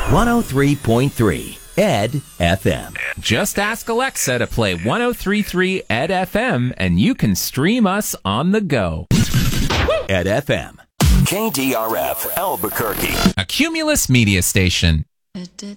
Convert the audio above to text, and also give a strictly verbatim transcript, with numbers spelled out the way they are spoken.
one oh three point three Ed F M. Just ask Alexa to play one oh three point three Ed F M, and you can stream us on the go. Ed F M. K D R F Albuquerque. A Cumulus media station.